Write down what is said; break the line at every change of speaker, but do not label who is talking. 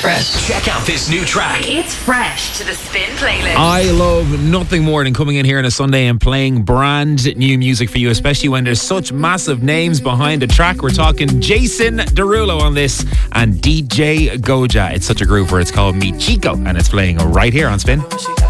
Fresh.
Check out this new track.
It's fresh to the Spin playlist.
I love nothing more than coming in here on a Sunday and playing brand new music for you, especially when there's such massive names behind a track. We're talking Jason Derulo on this and DJ Goja. It's such a groover. It's called Mi Chico and it's playing right here on Spin.